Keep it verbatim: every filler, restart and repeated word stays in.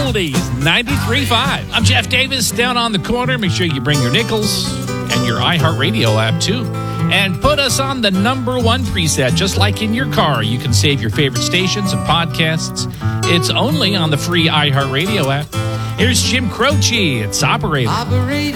Oldies ninety-three point five. I'm Jeff Davis, down on the corner. Make sure you bring your nickels and your iHeartRadio app, too. And put us on the number one preset, just like in your car. You can save your favorite stations and podcasts. It's only on the free iHeartRadio app. Here's Jim Croce. It's Operator. Operator.